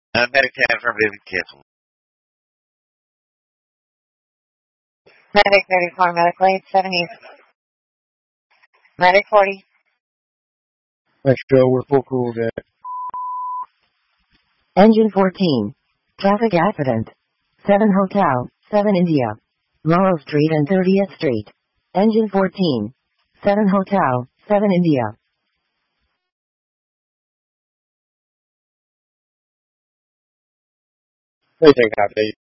Medic affirmative cancel. Medic 34, medic late 70. Medic 40. Extra, we're full cool deck. Engine 14. Traffic accident. 7 Hotel, 7 India. Laurel Street and 30th Street. Engine 14. 7 Hotel, 7 India. They take half 8.